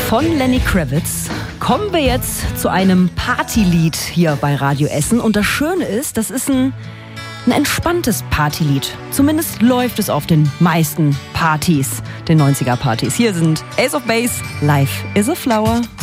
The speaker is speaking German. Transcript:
Von Lenny Kravitz kommen wir jetzt zu einem Partylied hier bei Radio Essen. Und das Schöne ist, das ist ein entspanntes Partylied. Zumindest läuft es auf den meisten Partys, den 90er-Partys. Hier sind Ace of Base, Life is a Flower.